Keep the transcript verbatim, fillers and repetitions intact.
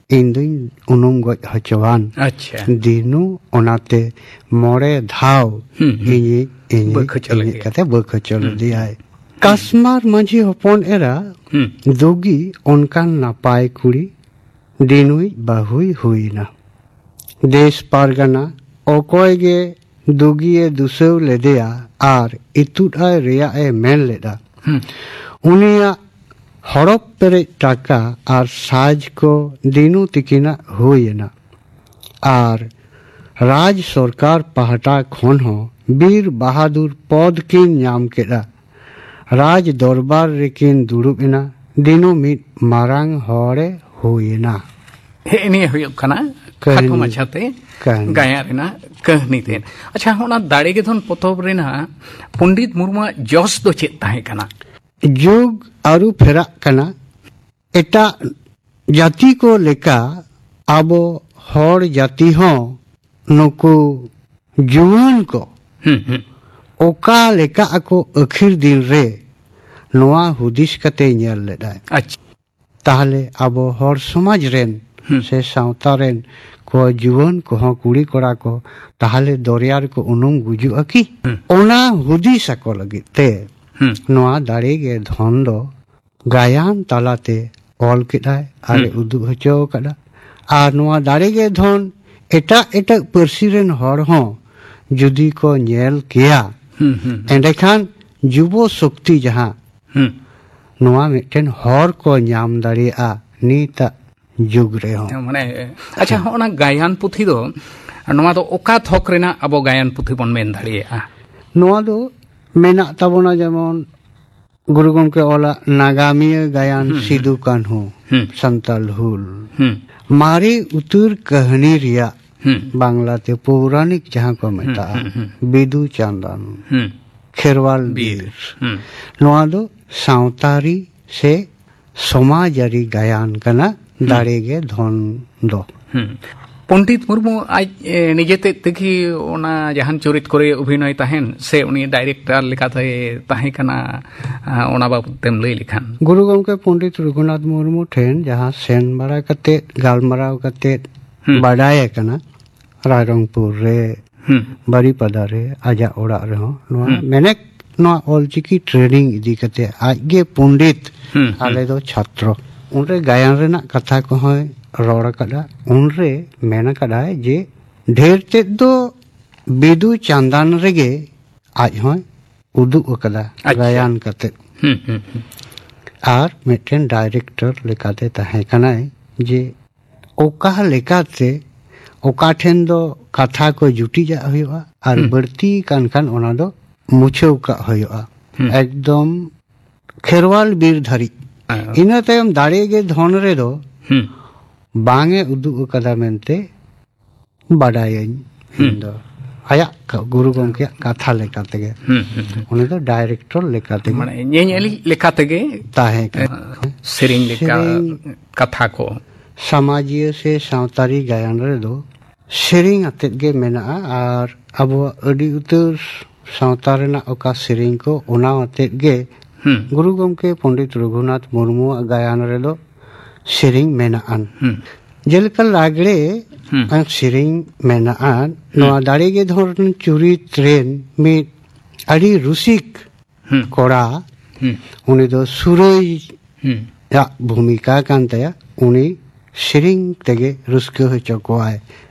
इन दुई उनुम गज हचवान अच्छा दिनु ओनाते मोरे धाव इनी इनी कते बखचल दियाय कास्मार माझी हपन एरा दुगी ओनकान नापाय कुड़ी दिनुई बाहुई हुईना देश पारगना ओकोय गे दुगिए दुसेव लेदेया आर इतुडाय रेया ए मेन लेदा उनिया हड़प पेरे टाका आर साज को दिनु तिकिना हुईना आर राज सरकार पहाटा खन हो बीर बहादुर पद किन नाम केदा राज दरबार रेकिन दुरुबिना दिनु मिट मारांग हरे हुईना हे इनी हुयुग कना खाटो माछाते गाया रेना कहनी तेन अच्छा होना दाड़े के धन पोतब रेना पंडित मुर्मू जस दो चेत ताहे कना जुग आरु फेरा कना एटा जाति को लेका आबो हर जाति हो नुकु जुवान को ओका लेका ako akhir din re noa hudis kate nyel leday अच्छा ताहले आबो हर समाज रेन से सावता रेन को जुवान को हो कुड़ी कोड़ा को ताहले दरियार को उनुम गुजु अकी ओना हुदिस ako लगी ते नोआ दाड़े गे धन दो गायान तालाते ऑल किदाय आरे उदु हचो कदा आर नोआ दाड़े गे धन एटा एटा पर्सी रेन हर हो जुदी को नेल किया एंडेखान जुबो शक्ति जहां नोआ मिटेन हर को नाम दाड़िया नीता जुग रे हो माने अच्छा होना गायन पुथी दो नोआ दो ओका थोक रेना अबो गायन पुथी बन मेन दाड़िया नोआ दो मेना तबोना जेमन गुरु गमके ओला नागामीय गायन सिदु कान्हू संताल हुल मारी उतुर कहानी रिया बांग्लाते पौराणिक जहां को मेता बिदु चांदन खेरवाल बीर नोआ दो सावतारी से समाजारी गायन कना दाड़े गे धन दो पंडित मुर्मू आज निजेते तकी ओना जहान चरित करे अभिनय ताहेन से उनी डायरेक्टर लेकाते ताहे कना ओना बाबतेम लई लिखान गुरु गमके पंडित रघुनाथ मुर्मू ठेन जहां सेन बड़ा कते गालमराव कते बाडाय कना रायरंगपुर रे बारीपदा रे आजा ओड़ा रे हो नोआ मेने नोआ ऑलचिकी ट्रेनिंग इदी कते आगे पंडित आले दो छात्र उनरे गायन रेना कथा को होय रोड़ा कदा उनरे मेना कदा जे ढेर ते दो बिदु चांदन रेगे आज होय उदु कदा गायन कते आर मिटेन डायरेक्टर लेकाते ताहे कनाय जे ओका लेकाते ओका ठेन दो कथा को जुटी जा होयवा आर बर्ती कान कान ओना दो मुछेव का होयवा एकदम खेरवाल बीर धरी इना तायम दाड़े गे धन रे दो बांगे उदु कदा मेनते बाडायन हिंदो आया गुरु गमके कथा लेकाते गे उनी तो डायरेक्टर लेकाते माने नेनेली लेकाते गे ताहे सेरिंग लेका कथा को समाजीय से सावतारी गायन रे दो सेरिंग अते गे मेना आर अबो अडी उतर सावतारेना ओका सेरिंग को ओना अते गे गुरु गमके पंडित रघुनाथ मुर्मू गायन रे दो सेरिंग मेना आन जेलका लागड़े सेरिंग मेना आन नोआ दाड़े गे धरन चुरी ट्रेन में अड़ी रुसिक कोड़ा उनी दो सुरई या भूमिका कांतया उनी सेरिंग तेगे रुस्के हो चकोआय